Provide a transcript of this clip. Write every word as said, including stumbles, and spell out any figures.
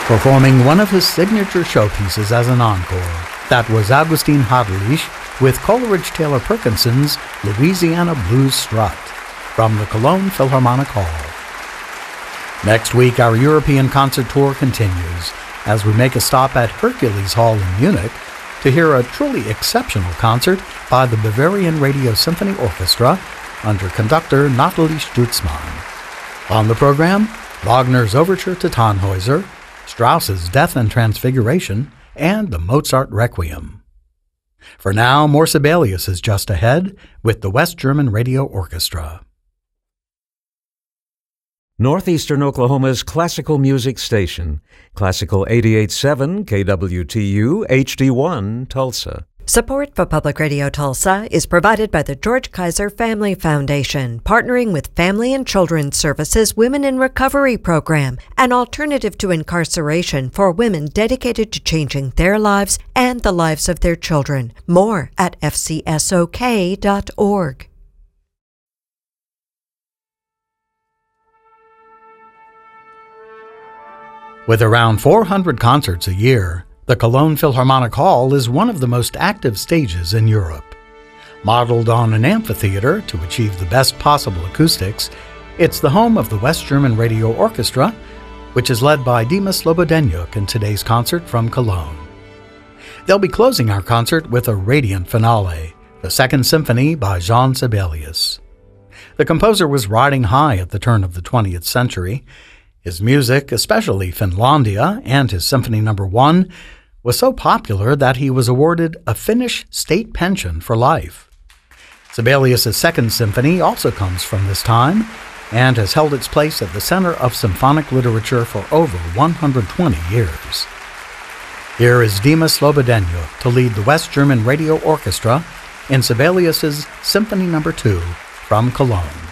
performing one of his signature showpieces as an encore. That was Augustin Haderlich with Coleridge Taylor Perkinson's Louisiana Blues Strut from the Cologne Philharmonic Hall. Next week, our European concert tour continues as we make a stop at Hercules Hall in Munich to hear a truly exceptional concert by the Bavarian Radio Symphony Orchestra under conductor Nathalie Stutzmann. On the program, Wagner's Overture to Tannhäuser, Strauss's Death and Transfiguration, and the Mozart Requiem. For now, more Sibelius is just ahead with the West German Radio Orchestra. Northeastern Oklahoma's classical music station, Classical eighty-eight point seven K W T U H D one, Tulsa. Support for Public Radio Tulsa is provided by the George Kaiser Family Foundation, partnering with Family and Children's Services Women in Recovery Program, an alternative to incarceration for women dedicated to changing their lives and the lives of their children. More at f c s o k dot org. With around four hundred concerts a year, the Cologne Philharmonic Hall is one of the most active stages in Europe. Modeled on an amphitheater to achieve the best possible acoustics, it's the home of the West German Radio Orchestra, which is led by Dima Slobodenjuk in today's concert from Cologne. They'll be closing our concert with a radiant finale, the Second Symphony by Jean Sibelius. The composer was riding high at the turn of the twentieth century. His music, especially Finlandia and his Symphony Number One, was so popular that he was awarded a Finnish state pension for life. Sibelius' Second Symphony also comes from this time and has held its place at the center of symphonic literature for over one hundred twenty years. Here is Dima Slobodenjuk to lead the West German Radio Orchestra in Sibelius' Symphony Number Two from Cologne.